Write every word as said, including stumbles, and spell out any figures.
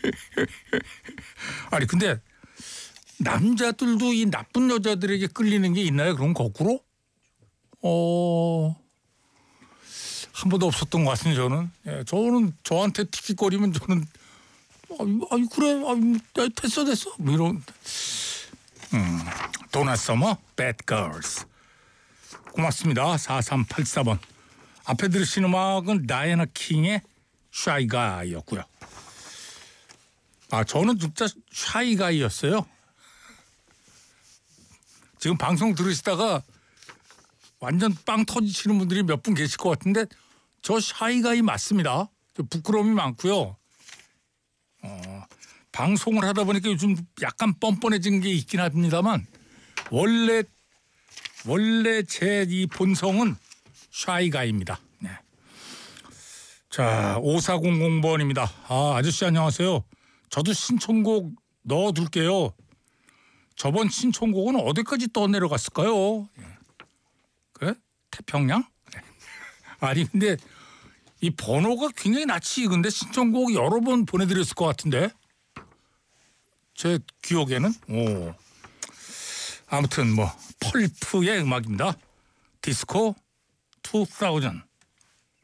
아니 근데 남자들도 이 나쁜 여자들에게 끌리는 게 있나요? 그럼 거꾸로? 어, 한 번도 없었던 것 같습니다. 저는. 예, 저는 저한테 틱틱거리면 저는 아이, 아이 그래, 아이, 됐어 됐어 뭐 이런. 음, 도나 서머, Bad Girls. 고맙습니다. 사삼팔사 번. 앞에 들으신 음악은 다이애나 킹의 Shy Guy였고요. 아, 저는 진짜 Shy Guy였어요. 지금 방송 들으시다가 완전 빵 터지시는 분들이 몇 분 계실 것 같은데 저 Shy Guy 맞습니다. 저 부끄러움이 많고요. 어, 방송을 하다 보니까 요즘 약간 뻔뻔해진 게 있긴 합니다만 원래 원래 제 이 본성은 샤이가이입니다. 네. 자, 오사공공 번입니다. 아, 아저씨 안녕하세요. 저도 신청곡 넣어둘게요. 저번 신청곡은 어디까지 떠내려갔을까요? 그래? 태평양? 네. 아니 근데 이 번호가 굉장히 낯이 익은데 신청곡 여러 번 보내드렸을 것 같은데 제 기억에는. 오. 아무튼 뭐 펄프의 음악입니다. 디스코 이천.